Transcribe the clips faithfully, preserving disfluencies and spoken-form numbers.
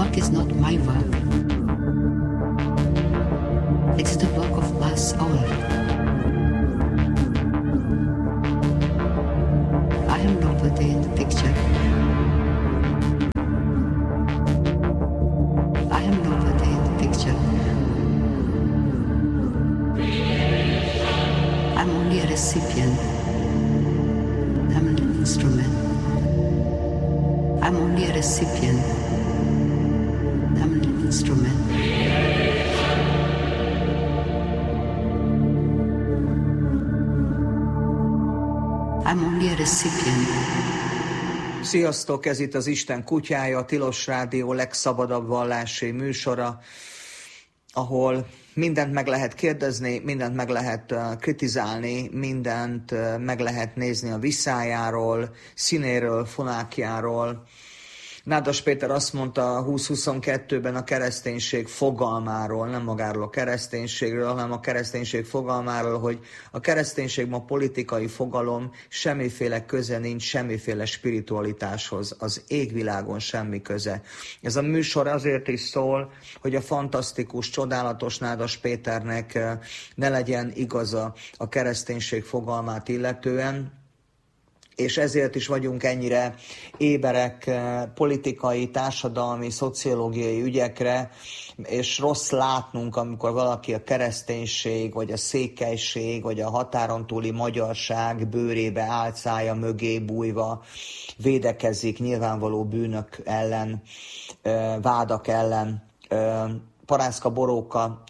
It is not my work. It's the work of us all. I am nobody in the picture. I am nobody in the picture. I'm only a recipient. I'm an instrument. I'm only a recipient. I'm an instrument. I'm only a recipient. Sziasztok, ez itt az Isten kutyája, a Tilos Rádió legszabadabb vallási műsora, ahol mindent meg lehet kérdezni, mindent meg lehet kritizálni, mindent meg lehet nézni a viszájáról, színéről, fonákjáról. Nádas Péter azt mondta a húsz huszonkettőben a kereszténység fogalmáról, nem magáról a kereszténységről, hanem a kereszténység fogalmáról, hogy a kereszténység ma politikai fogalom, semmiféle köze nincs, semmiféle spiritualitáshoz, az égvilágon semmi köze. Ez a műsor azért is szól, hogy a fantasztikus, csodálatos Nádas Péternek ne legyen igaza a kereszténység fogalmát illetően, és ezért is vagyunk ennyire éberek politikai, társadalmi, szociológiai ügyekre, és rossz látnunk, amikor valaki a kereszténység, vagy a székelység, vagy a határon túli magyarság bőrébe álcája mögé bújva védekezik nyilvánvaló bűnök ellen, vádak ellen. Parászka Boróka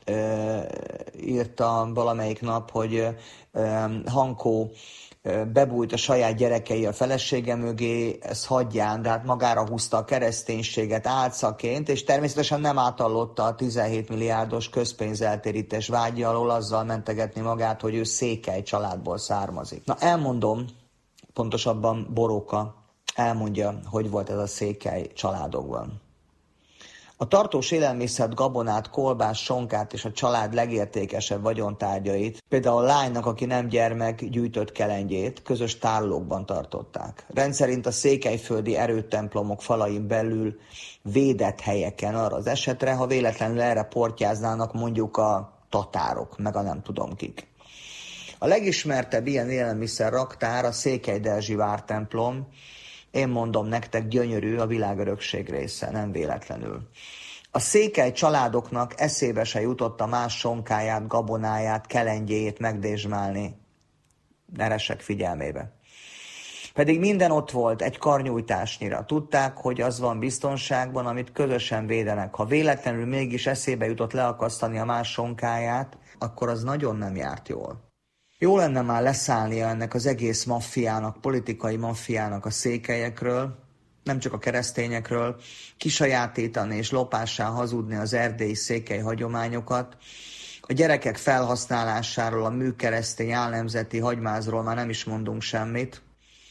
írta valamelyik nap, hogy Hankó bebújt a saját gyerekei a felesége mögé, ezt hagyján, de hát magára húzta a kereszténységet álcaként, és természetesen nem átallotta a tizenhét milliárdos közpénzeltérítés vágya alól azzal mentegetni magát, hogy ő székely családból származik. Na elmondom, pontosabban Boróka elmondja, hogy volt ez a székely családokban. A tartós élelmiszert, gabonát, kolbászt, sonkát és a család legértékesebb vagyontárgyait, például a lánynak, aki nem gyermek, gyűjtött kelengyét, közös tárolókban tartották. Rendszerint a székelyföldi erőtemplomok falain belül védett helyeken arra az esetre, ha véletlenül erre portyáznának mondjuk a tatárok, meg a nem tudom kik. A legismertebb ilyen élelmiszer raktár a Székely-Derzsi vártemplom. Én mondom nektek, gyönyörű, a világörökség része, nem véletlenül. A székely családoknak eszébe se jutott a más sonkáját, gabonáját, kelengyéjét megdésmálni. Neresek figyelmébe. Pedig minden ott volt, egy karnyújtásnyira. Tudták, hogy az van biztonságban, amit közösen védenek. Ha véletlenül mégis eszébe jutott leakasztani a más sonkáját, akkor az nagyon nem járt jól. Jó lenne már leszállnia ennek az egész maffiának, politikai maffiának a székelyekről, nem csak a keresztényekről, kisajátítani és lopással hazudni az erdélyi székely hagyományokat. A gyerekek felhasználásáról, a műkeresztény álnemzeti hagymázról már nem is mondunk semmit.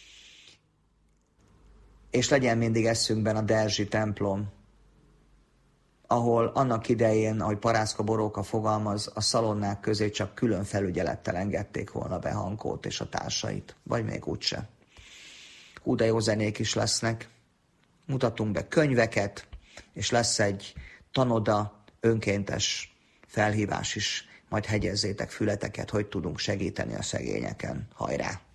És legyen mindig eszünkben a Derzsi templom, ahol annak idején, ahogy Parászka Boróka fogalmaz, a szalonnák közé csak külön felügyelettel engedték volna be Hankót és a társait. Vagy még úgyse. Hú, de jó zenék is lesznek. Mutatunk be könyveket, és lesz egy tanoda, önkéntes felhívás is. Majd hegyezzétek fületeket, hogy tudunk segíteni a szegényeken. Hajrá!